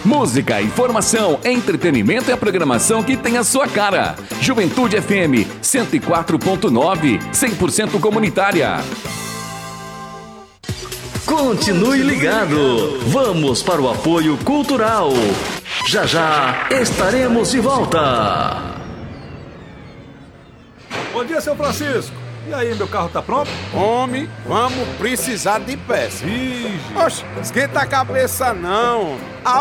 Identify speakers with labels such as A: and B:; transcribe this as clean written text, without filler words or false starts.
A: Música, informação, entretenimento e a programação que tem a sua cara. Juventude FM 104.9, 100% comunitária.
B: Continue ligado. Vamos para o apoio cultural. Já já estaremos de volta.
C: Bom dia, seu Francisco. E aí, meu carro tá pronto?
D: Homem, vamos precisar de peça.
C: Vige.
D: Oxe, esquenta a cabeça não.